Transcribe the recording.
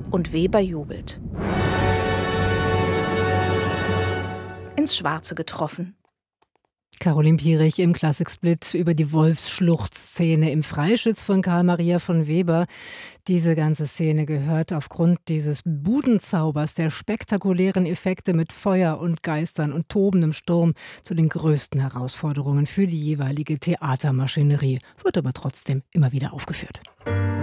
Und Weber jubelt. Ins Schwarze getroffen. Caroline Piering im Klassiksplit über die Wolfsschluchtszene im Freischütz von Karl Maria von Weber. Diese ganze Szene gehört aufgrund dieses Budenzaubers, der spektakulären Effekte mit Feuer und Geistern und tobendem Sturm zu den größten Herausforderungen für die jeweilige Theatermaschinerie, wird aber trotzdem immer wieder aufgeführt.